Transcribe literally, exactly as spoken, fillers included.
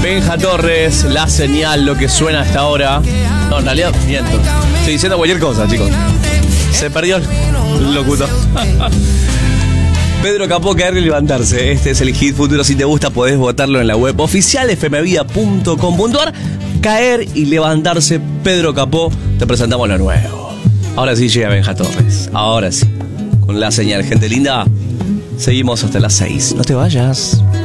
Benja Torres, La Señal, lo que suena hasta ahora. No, en realidad miento. Estoy diciendo cualquier cosa, chicos. Se perdió el locutor. Pedro Capó, Caer y Levantarse. Este es el hit futuro. Si te gusta, podés votarlo en la web oficial f m vida punto com punto a r. Caer y Levantarse, Pedro Capó. Te presentamos lo nuevo. Ahora sí llega Benja Torres. Ahora sí. Con La Señal, gente linda. Seguimos hasta las seis. No te vayas.